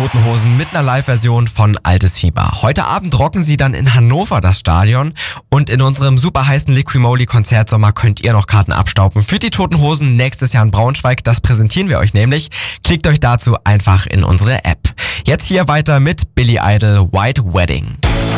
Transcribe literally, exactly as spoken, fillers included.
Toten Hosen mit einer Live-Version von Altes Fieber. Heute Abend rocken sie dann in Hannover das Stadion und in unserem super heißen Liquimoli-Konzertsommer könnt ihr noch Karten abstauben für die Toten Hosen nächstes Jahr in Braunschweig. Das präsentieren wir euch nämlich. Klickt euch dazu einfach in unsere App. Jetzt hier weiter mit Billy Idol, White Wedding.